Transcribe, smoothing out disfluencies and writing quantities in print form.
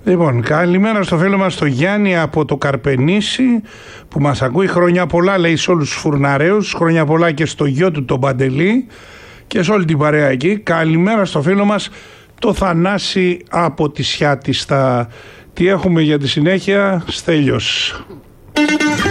Λοιπόν, καλημέρα στο φίλο μας το Γιάννη από το Καρπενήσι που μας ακούει. Χρόνια πολλά, λέει, σε όλους τους φουρναρέους. Χρόνια πολλά και στο γιο του τον Παντελή και σε όλη την παρέα εκεί. Καλημέρα στο φίλο μας το Θανάση από τη Σιάτιστα. Τι έχουμε για τη συνέχεια, Στέλιος?